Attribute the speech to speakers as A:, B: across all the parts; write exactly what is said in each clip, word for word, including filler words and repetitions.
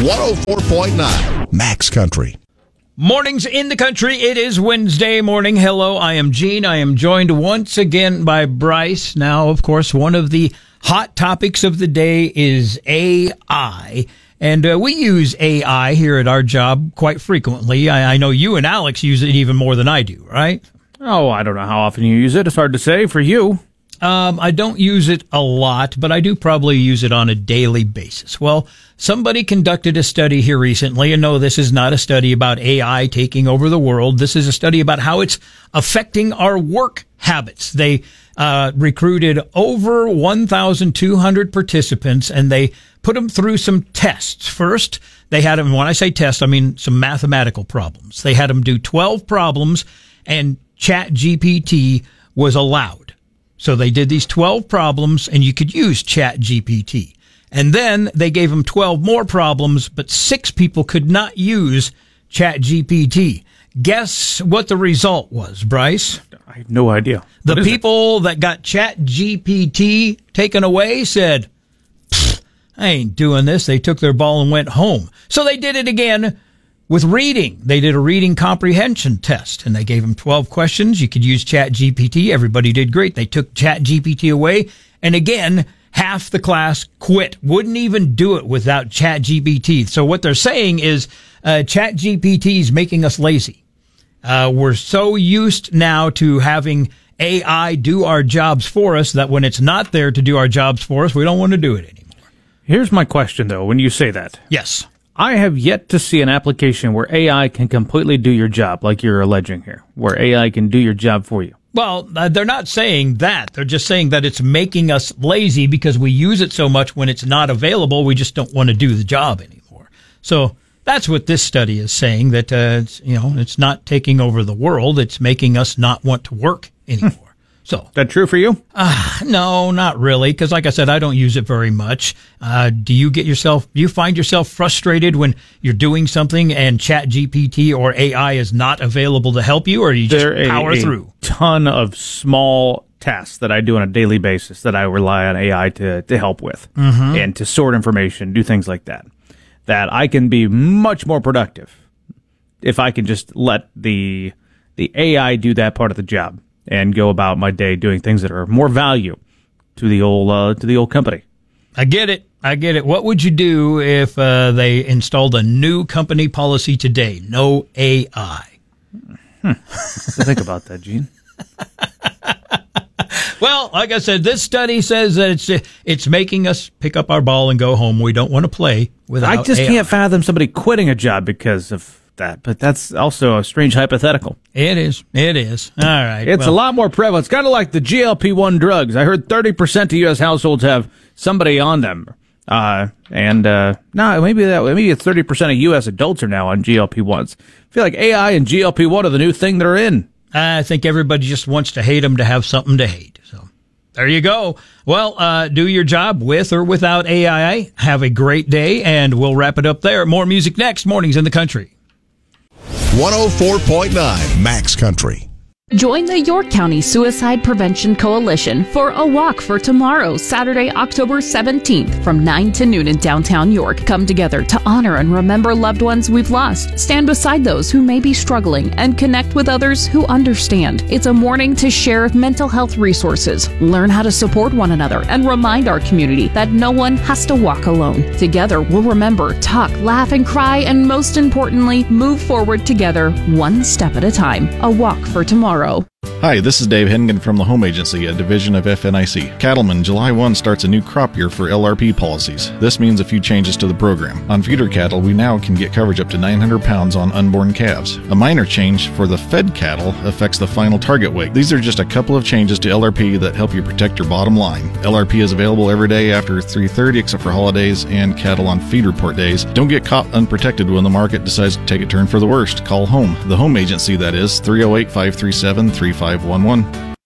A: oh four point nine Max Country.
B: Mornings in the country. It is Wednesday morning. Hello, I am Gene. I am joined once again by Bryce. Now, of course, one of the hot topics of the day is A I. And uh, we use A I here at our job quite frequently. I, I know you and Alex use it even more than I do, right?
C: Oh, I don't know how often you use it. It's hard to say for you.
B: Um, I don't use it a lot, but I do probably use it on a daily basis. Well, somebody conducted a study here recently, and no, this is not a study about A I taking over the world. This is a study about how it's affecting our work habits. They uh, recruited over one thousand two hundred participants, and they put them through some tests. First, they had them, when I say test, I mean some mathematical problems. They had them do twelve problems, and ChatGPT was allowed. So they did these twelve problems, and you could use ChatGPT. And then they gave them twelve more problems, but six people could not use ChatGPT. Guess what the result was, Bryce?
C: I have no idea.
B: The people that got ChatGPT taken away said, I ain't doing this. They took their ball and went home. So they did it again with reading. They did a reading comprehension test, and they gave them twelve questions. You could use ChatGPT. Everybody did great. They took ChatGPT away, and again, half the class quit. Wouldn't even do it without ChatGPT. So what they're saying is uh, ChatGPT is making us lazy. Uh, we're so used now to having A I do our jobs for us that when it's not there to do our jobs for us, we don't want to do it anymore.
C: Here's my question, though, when you say that.
B: Yes.
C: I have yet to see an application where A I can completely do your job, like you're alleging here, where A I can do your job for you.
B: Well, uh, they're not saying that. They're just saying that it's making us lazy because we use it so much when it's not available. We just don't want to do the job anymore. So that's what this study is saying, that, uh, it's, you know, it's not taking over the world. It's making us not want to work anymore. So,
C: is that true for you?
B: Uh, no, not really, because like I said, I don't use it very much. Uh, do you get yourself, do you find yourself frustrated when you're doing something and ChatGPT or A I is not available to help you, or you just
C: there
B: power
C: a, a
B: through?
C: Ton of small tasks that I do on a daily basis that I rely on A I to, to help with, mm-hmm. and to sort information, do things like that, that I can be much more productive if I can just let the the A I do that part of the job and go about my day doing things that are more value to the old uh, to the old company.
B: I get it. I get it. What would you do if uh, they installed a new company policy today? No A I.
C: Hmm. Think about that, Gene.
B: Well, like I said, this study says that it's it's making us pick up our ball and go home. We don't want to play without
C: I just
B: A I.
C: can't fathom somebody quitting a job because of that, but that's also a strange hypothetical.
B: It is. It is. All right.
C: It's
B: well,
C: a lot more prevalent. It's kind of like the G L P one drugs. I heard thirty percent of U S households have somebody on them. Uh, and, uh, no, maybe that, maybe it's thirty percent of U S adults are now on G L P ones. I feel like A I and G L P one are the new thing they're in.
B: I think everybody just wants to hate them to have something to hate. So there you go. Well, uh, do your job with or without A I. Have a great day, and we'll wrap it up there. More music next. Mornings in the Country.
A: one oh four point nine Max Country.
D: Join the York County Suicide Prevention Coalition for a walk for tomorrow, Saturday, October seventeenth, from nine to noon in downtown York. Come together to honor and remember loved ones we've lost, stand beside those who may be struggling, and connect with others who understand. It's a morning to share mental health resources, learn how to support one another, and remind our community that no one has to walk alone. Together, we'll remember, talk, laugh, and cry, and most importantly, move forward together, one step at a time. A walk for tomorrow.
E: Hi, this is Dave Hennigan from the Home Agency, a division of F N I C. Cattlemen, July first starts a new crop year for L R P policies. This means a few changes to the program. On feeder cattle, we now can get coverage up to nine hundred pounds on unborn calves. A minor change for the fed cattle affects the final target weight. These are just a couple of changes to L R P that help you protect your bottom line. L R P is available every day after three thirty except for holidays and cattle on feed report days. Don't get caught unprotected when the market decides to take a turn for the worst. Call home. The Home Agency, that is, three oh eight, five three seven, three five one one.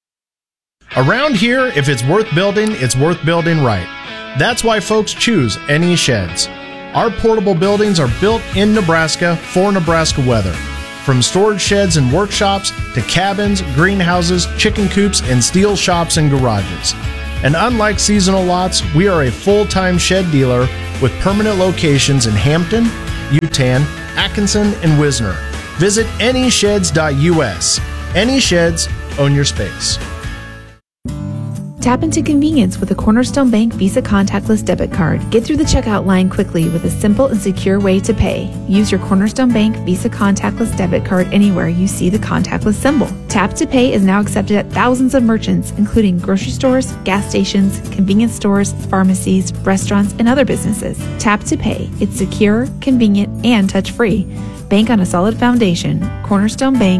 F: Around here, if it's worth building, it's worth building right. That's why folks choose N E Sheds. Our portable buildings are built in Nebraska for Nebraska weather. From storage sheds and workshops to cabins, greenhouses, chicken coops, and steel shops and garages. And unlike seasonal lots, we are a full-time shed dealer with permanent locations in Hampton, Utan, Atkinson, and Wisner. Visit any sheds dot U S. Any Sheds, own your space.
G: Tap into convenience with a Cornerstone Bank Visa contactless debit card. Get through the checkout line quickly with a simple and secure way to pay. Use your Cornerstone Bank Visa contactless debit card anywhere you see the contactless symbol. Tap to Pay is now accepted at thousands of merchants, including grocery stores, gas stations, convenience stores, pharmacies, restaurants, and other businesses. Tap to Pay. It's secure, convenient, and touch-free. Bank on a solid foundation. Cornerstone Bank,